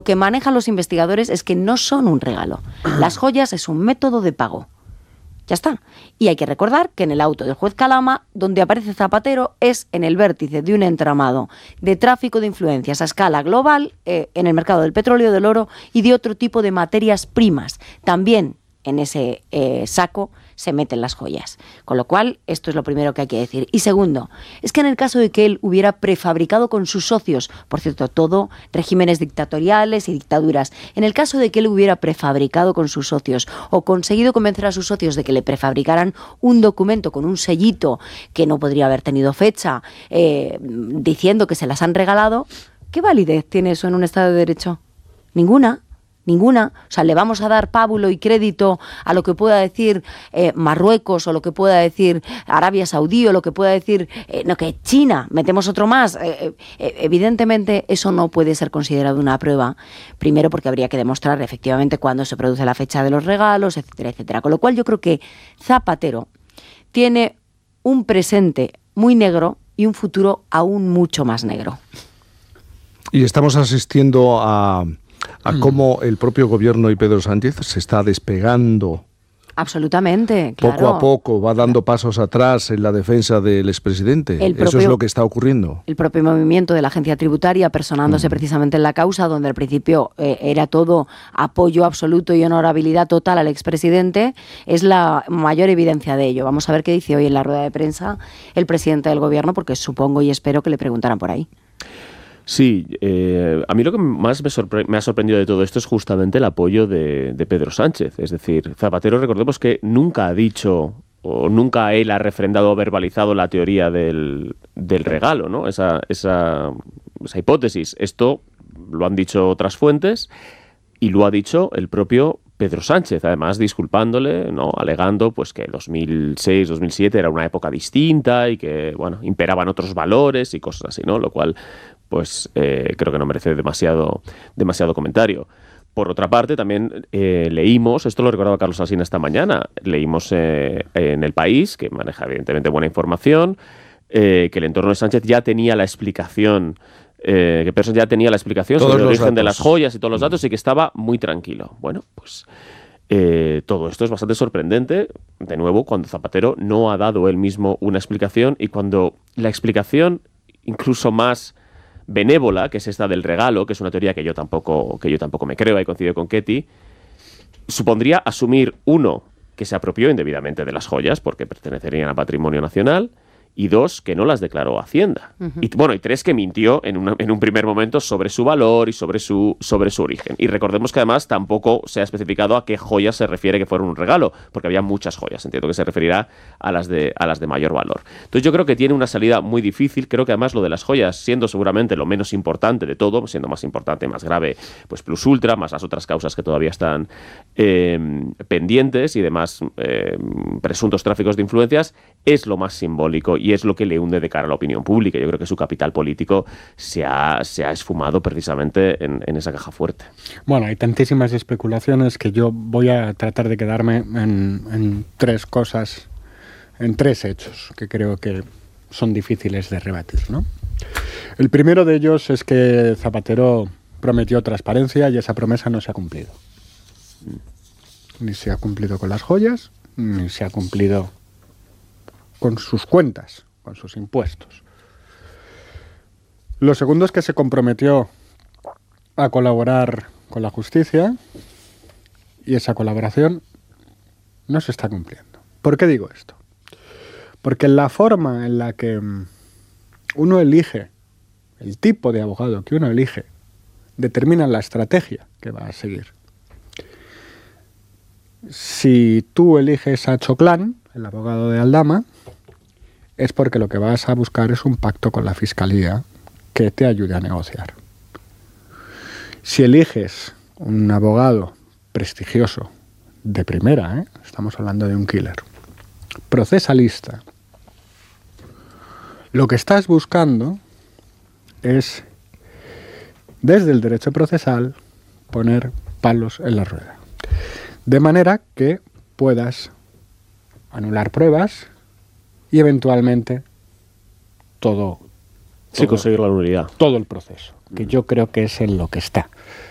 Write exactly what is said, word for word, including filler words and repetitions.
que manejan los investigadores es que no son un regalo. Las joyas es un método de pago. Ya está. Y hay que recordar que en el auto del juez Calama, donde aparece Zapatero, es en el vértice de un entramado de tráfico de influencias a escala global eh, en el mercado del petróleo, del oro y de otro tipo de materias primas. También en ese eh, saco se meten las joyas. Con lo cual, esto es lo primero que hay que decir. Y segundo, es que en el caso de que él hubiera prefabricado con sus socios, por cierto, todo regímenes dictatoriales y dictaduras, en el caso de que él hubiera prefabricado con sus socios o conseguido convencer a sus socios de que le prefabricaran un documento con un sellito que no podría haber tenido fecha, eh, diciendo que se las han regalado, ¿qué validez tiene eso en un Estado de Derecho? Ninguna. Ninguna. O sea, le vamos a dar pábulo y crédito a lo que pueda decir eh, Marruecos o lo que pueda decir Arabia Saudí o lo que pueda decir, eh, no, que China, metemos otro más. Eh, eh, evidentemente eso no puede ser considerado una prueba, primero porque habría que demostrar efectivamente cuándo se produce la fecha de los regalos, etcétera, etcétera. Con lo cual yo creo que Zapatero tiene un presente muy negro y un futuro aún mucho más negro. Y estamos asistiendo a... a cómo el propio gobierno y Pedro Sánchez se está despegando. Absolutamente, claro. Poco a poco va dando pasos atrás en la defensa del expresidente. Propio, Eso es lo que está ocurriendo. El propio movimiento de la agencia tributaria personándose mm. precisamente en la causa, donde al principio eh, era todo apoyo absoluto y honorabilidad total al expresidente, es la mayor evidencia de ello. Vamos a ver qué dice hoy en la rueda de prensa el presidente del gobierno, porque supongo y espero que le preguntaran por ahí. Sí, eh, a mí lo que más me, sorpre- me ha sorprendido de todo esto es justamente el apoyo de, de Pedro Sánchez. Es decir, Zapatero, recordemos que nunca ha dicho o nunca él ha refrendado o verbalizado la teoría del, del regalo, ¿no? Esa, esa, esa hipótesis. Esto lo han dicho otras fuentes y lo ha dicho el propio Pedro Sánchez, además disculpándole, ¿no? Alegando pues que dos mil seis, dos mil siete era una época distinta y que, bueno, imperaban otros valores y cosas así, ¿no? Lo cual pues eh, creo que no merece demasiado, demasiado comentario. Por otra parte, también eh, leímos, esto lo recordaba Carlos Alsina esta mañana, leímos eh, en El País, que maneja evidentemente buena información, eh, que el entorno de Sánchez ya tenía la explicación, eh, que Pedro ya tenía la explicación todos sobre el origen datos. de las joyas y todos los datos y que estaba muy tranquilo. Bueno, pues eh, todo esto es bastante sorprendente, de nuevo, cuando Zapatero no ha dado él mismo una explicación y cuando la explicación incluso más benévola, que es esta del regalo, que es una teoría que yo tampoco, que yo tampoco me creo, y coincido con Ketty, supondría asumir, uno, que se apropió indebidamente de las joyas, porque pertenecerían al patrimonio nacional, y dos, que no las declaró Hacienda. Uh-huh. Y bueno, y tres, que mintió en, una, en un primer momento sobre su valor y sobre su, sobre su origen. Y recordemos que además tampoco se ha especificado a qué joyas se refiere que fueron un regalo, porque había muchas joyas. Entiendo que se referirá a las de, a las de mayor valor. Entonces yo creo que tiene una salida muy difícil. Creo que además lo de las joyas, siendo seguramente lo menos importante de todo, siendo más importante, más grave, pues Plus Ultra, más las otras causas que todavía están eh, pendientes y demás eh, presuntos tráficos de influencias, es lo más simbólico y es lo que le hunde de cara a la opinión pública. Yo creo que su capital político se ha, se ha esfumado precisamente en, en esa caja fuerte. Bueno, hay tantísimas especulaciones que yo voy a tratar de quedarme en, en tres cosas, en tres hechos que creo que son difíciles de rebatir, ¿no? El primero de ellos es que Zapatero prometió transparencia y esa promesa no se ha cumplido. Ni se ha cumplido con las joyas, ni se ha cumplido con sus cuentas, con sus impuestos. Lo segundo es que se comprometió a colaborar con la justicia y esa colaboración no se está cumpliendo. ¿Por qué digo esto? Porque la forma en la que uno elige, el tipo de abogado que uno elige, determina la estrategia que va a seguir. Si tú eliges a Choclán, el abogado de Aldama, es porque lo que vas a buscar es un pacto con la Fiscalía que te ayude a negociar. Si eliges un abogado prestigioso, de primera, ¿eh? Estamos hablando de un killer, procesalista, lo que estás buscando es, desde el derecho procesal, poner palos en la rueda. De manera que puedas anular pruebas y eventualmente todo, sí, todo, conseguir la nulidad. todo el proceso, que yo creo que es en lo que está